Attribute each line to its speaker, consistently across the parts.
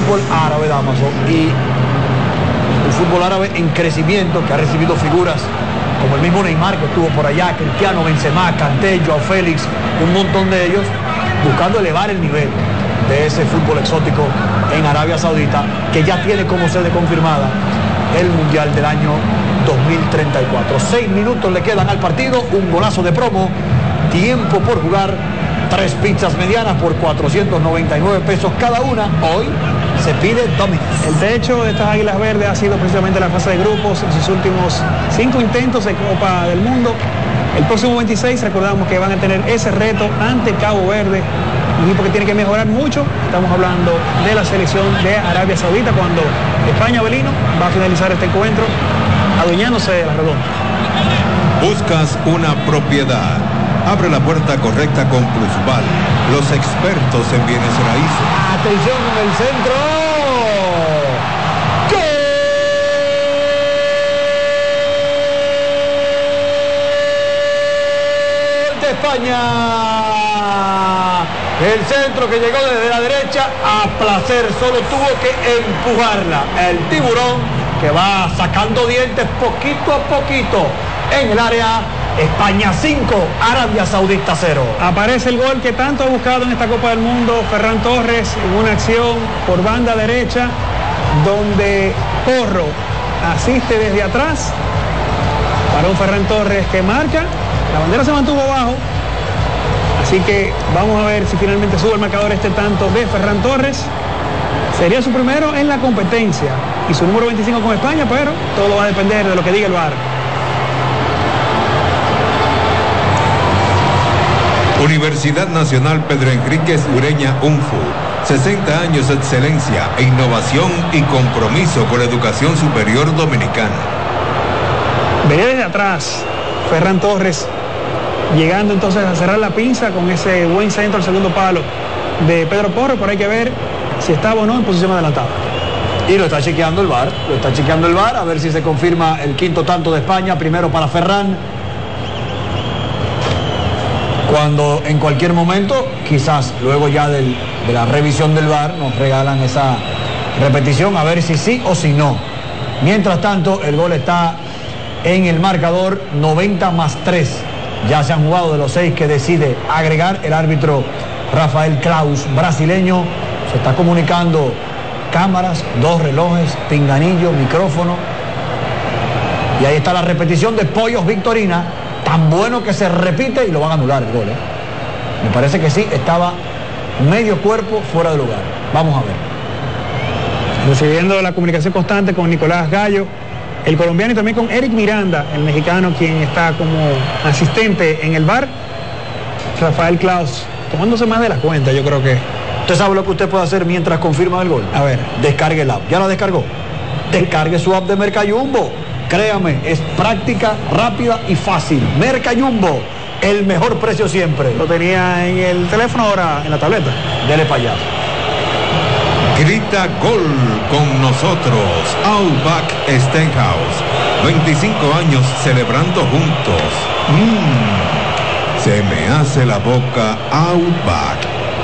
Speaker 1: fútbol árabe, Damaso, y el fútbol árabe en crecimiento, que ha recibido figuras como el mismo Neymar que estuvo por allá, Cristiano, Benzema, Kanté, Joao Félix, un montón de ellos, buscando elevar el nivel de ese fútbol exótico en Arabia Saudita, que ya tiene como sede confirmada el Mundial del año 2034. 6 minutos le quedan al partido, un golazo de promo, tiempo por jugar, 3 pizzas medianas por 499 pesos cada una. Hoy se pide Domino's.
Speaker 2: El techo de estas Águilas Verdes ha sido precisamente la fase de grupos en sus últimos 5 intentos de Copa del Mundo. El próximo 26 recordamos que van a tener ese reto ante Cabo Verde, un equipo que tiene que mejorar mucho. Estamos hablando de la selección de Arabia Saudita, cuando España Belino va a finalizar este encuentro adueñándose de la redonda.
Speaker 3: Buscas una propiedad. Abre la puerta correcta con Plusval, los expertos en bienes raíces.
Speaker 1: Atención en el centro. ¡Gol de España! El centro que llegó desde la derecha a placer, solo tuvo que empujarla. El tiburón que va sacando dientes poquito a poquito en el área. España 5, Arabia Saudita 0.
Speaker 2: Aparece el gol que tanto ha buscado en esta Copa del Mundo Ferran Torres en una acción por banda derecha, donde Porro asiste desde atrás para un Ferran Torres que marca. La bandera se mantuvo abajo, así que vamos a ver si finalmente sube el marcador este tanto de Ferran Torres. Sería su primero en la competencia y su número 25 con España, pero todo va a depender de lo que diga el VAR.
Speaker 3: Universidad Nacional Pedro Enríquez Ureña UNFU. 60 años de excelencia e innovación y compromiso con la educación superior dominicana.
Speaker 2: Venía desde atrás Ferran Torres, llegando entonces a cerrar la pinza con ese buen centro al segundo palo de Pedro Porro, pero hay que ver si estaba o no en posición adelantada.
Speaker 1: Y lo está chequeando el VAR, a ver si se confirma el quinto tanto de España, primero para Ferran. Cuando en cualquier momento, quizás luego ya de la revisión del VAR, nos regalan esa repetición, a ver si sí o si no. Mientras tanto, el gol está en el marcador, 90+3. Ya se han jugado de los 6 que decide agregar el árbitro Rafael Claus, brasileño. Se está comunicando cámaras, 2 relojes, pinganillo, micrófono. Y ahí está la repetición de Pollos Victorina. Tan bueno que se repite y lo van a anular el gol, ¿eh? Me parece que sí, estaba medio cuerpo fuera de lugar. Vamos a ver.
Speaker 2: Recibiendo la comunicación constante con Nicolás Gallo, el colombiano, y también con Eric Miranda, el mexicano, quien está como asistente en el VAR. Rafael Claus, tomándose más de la cuenta, yo creo que.
Speaker 1: ¿Usted sabe lo que usted puede hacer mientras confirma el gol?
Speaker 2: A ver.
Speaker 1: Descargue el app. ¿Ya la descargó? Descargue su app de Mercayumbo. Créame, es práctica, rápida y fácil. Mercayumbo, el mejor precio siempre.
Speaker 2: Lo tenía en el teléfono, ahora en la tableta.
Speaker 1: Dele para allá.
Speaker 3: Grita gol con nosotros. Outback Steakhouse. 25 años celebrando juntos. Se me hace la boca Outback.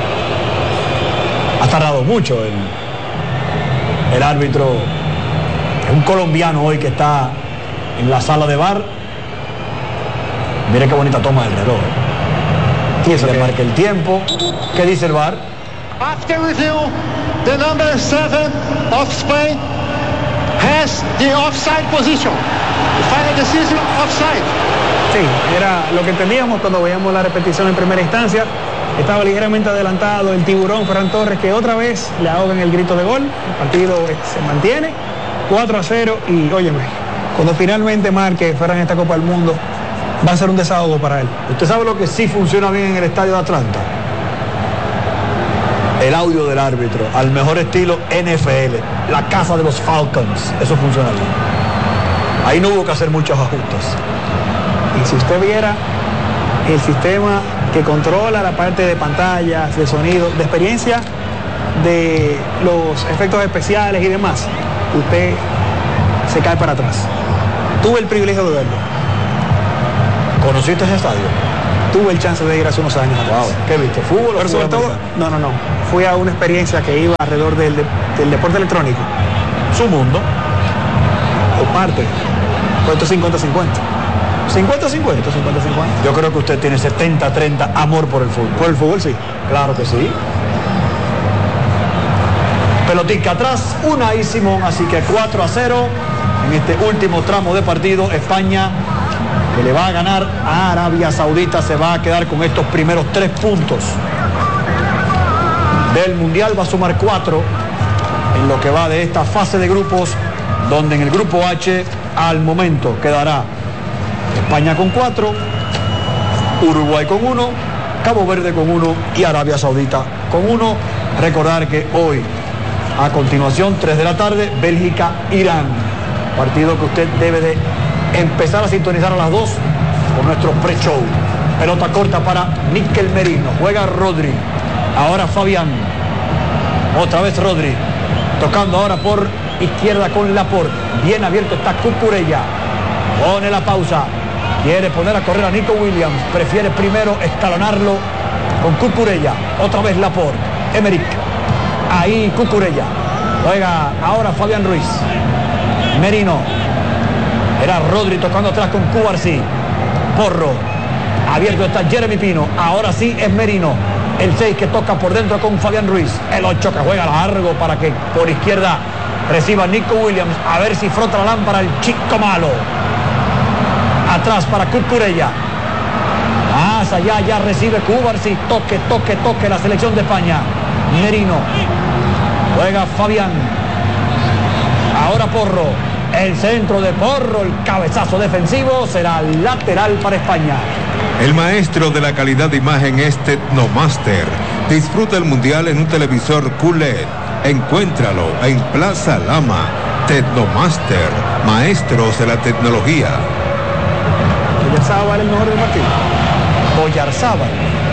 Speaker 1: Ha tardado mucho el árbitro. Es un colombiano hoy que está en la sala de VAR. Mire qué bonita toma del reloj. Y eso le marca el tiempo. ¿Qué dice el VAR?
Speaker 4: After review, the number 7 of Spain has the offside position. The final decision, offside.
Speaker 2: Sí, era lo que entendíamos cuando veíamos la repetición en primera instancia. Estaba ligeramente adelantado el tiburón Ferran Torres, que otra vez le ahogan el grito de gol. El partido se mantiene 4-0 y óyeme, cuando finalmente marque Ferran esta Copa del Mundo, va a ser un desahogo para él.
Speaker 1: ¿Usted sabe lo que sí funciona bien en el estadio de Atlanta? El audio del árbitro, al mejor estilo NFL, la casa de los Falcons. Eso funciona bien. Ahí no hubo que hacer muchos ajustes.
Speaker 2: Y si usted viera el sistema que controla la parte de pantallas, de sonido, de experiencia, de los efectos especiales y demás, usted se cae para atrás. Tuve el privilegio de verlo.
Speaker 1: ¿Conociste ese estadio?
Speaker 2: Tuve el chance de ir hace unos años atrás.
Speaker 1: Wow. ¿Qué viste? ¿Fútbol o
Speaker 2: Pero sobre
Speaker 1: fútbol
Speaker 2: todo,
Speaker 1: americano?
Speaker 2: no. Fui a una experiencia que iba alrededor del deporte electrónico.
Speaker 1: Su mundo.
Speaker 2: O parte. Puesto 50-50. 50-50.
Speaker 1: Yo creo que usted tiene 70-30 amor por el fútbol.
Speaker 2: Por el fútbol, sí.
Speaker 1: Claro que sí. Pelotica atrás, Unai Simón, así que 4-0 en este último tramo de partido. España, que le va a ganar a Arabia Saudita, se va a quedar con estos primeros 3 puntos del Mundial. Va a sumar 4 en lo que va de esta fase de grupos, donde en el grupo H al momento quedará España con 4, Uruguay con 1, Cabo Verde con 1 y Arabia Saudita con 1. Recordar que hoy, a continuación, 3 de la tarde, Bélgica-Irán. Partido que usted debe de empezar a sintonizar a las 2 con nuestro pre-show. Pelota corta para Níquel Merino. Juega Rodri. Ahora Fabián. Otra vez Rodri. Tocando ahora por izquierda con Laporte. Bien abierto está Cucurella. Pone la pausa. Quiere poner a correr a Nico Williams. Prefiere primero escalonarlo con Cucurella. Otra vez Laporte. Emerick. Ahí Cucurella. Juega ahora Fabián Ruiz. Merino. Era Rodri tocando atrás con Cubarsí. Porro. Abierto está Jeremy Pino. Ahora sí es Merino. El 6 que toca por dentro con Fabián Ruiz. El 8 que juega largo para que por izquierda reciba Nico Williams. A ver si frota la lámpara el chico malo. Atrás para Cucurella. Más allá ya recibe Cubarsí. Toque la selección de España. Merino. Juega Fabián. Ahora Porro. El centro de Porro. El cabezazo defensivo será lateral para España.
Speaker 3: El maestro de la calidad de imagen es Tecnomaster. Disfruta el mundial en un televisor QLED. Encuéntralo en Plaza Lama. Tecnomaster. Maestros de la tecnología.
Speaker 2: Oyarzábal el mejor del partido.
Speaker 1: Oyarzábal.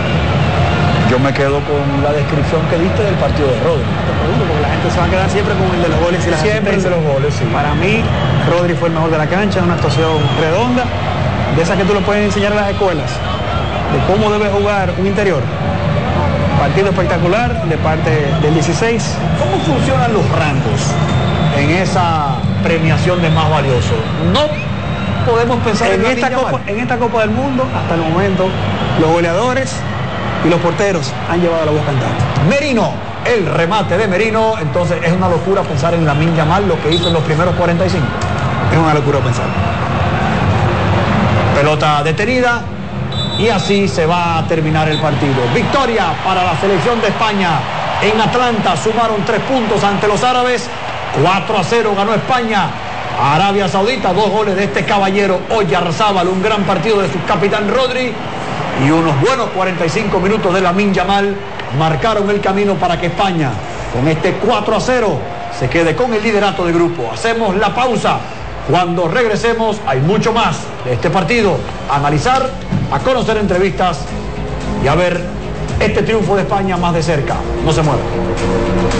Speaker 1: Yo me quedo con la descripción que diste del partido de Rodri.
Speaker 2: Porque la gente se va a quedar siempre con el de los goles y las
Speaker 1: Siempre el de los goles, sí.
Speaker 2: Para mí, Rodri fue el mejor de la cancha, una actuación redonda, de esas que tú lo puedes enseñar en las escuelas, de cómo debe jugar un interior. Partido espectacular de parte del 16.
Speaker 1: ¿Cómo funcionan los rangos en esa premiación de más valioso? No podemos pensar
Speaker 2: En esta Copa del Mundo, hasta el momento, los goleadores y los porteros han llevado la voz cantante.
Speaker 1: Merino, el remate de Merino. Entonces es una locura pensar en Lamine Yamal, lo que hizo en los primeros 45.
Speaker 2: Es una locura pensar.
Speaker 1: Pelota detenida y así se va a terminar el partido. Victoria para la selección de España. En Atlanta sumaron 3 puntos ante los árabes. 4-0 ganó España. Arabia Saudita, 2 goles de este caballero Oyarzábal, un gran partido de su capitán Rodri y unos buenos 45 minutos de Lamine Yamal marcaron el camino para que España, con este 4-0, se quede con el liderato de grupo. Hacemos la pausa. Cuando regresemos hay mucho más de este partido, a analizar, a conocer entrevistas y a ver este triunfo de España más de cerca. No se muevan.